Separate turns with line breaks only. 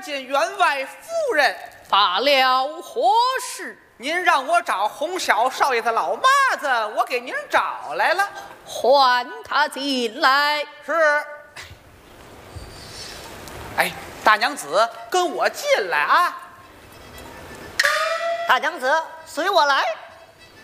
见员外夫人。
罢了，何事？
您让我找洪小少爷的老妈子，我给您找来了。
唤他进来。
是。哎，大娘子，跟我进来啊！
大娘子，随我来。